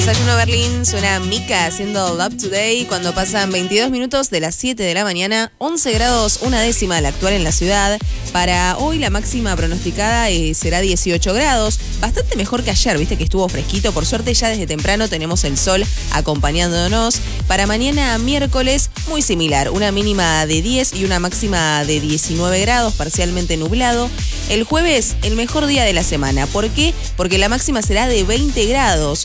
Desayuno Berlín, suena Mika haciendo Love Today cuando pasan 22 minutos de las 7 de la mañana, 11 grados, una décima la actual en la ciudad. Para hoy la máxima pronosticada será 18 grados, bastante mejor que ayer, viste que estuvo fresquito. Por suerte ya desde temprano tenemos el sol acompañándonos. Para mañana miércoles muy similar, una mínima de 10 y una máxima de 19 grados, parcialmente nublado. El jueves el mejor día de la semana, ¿por qué? Porque la máxima será de 20 grados.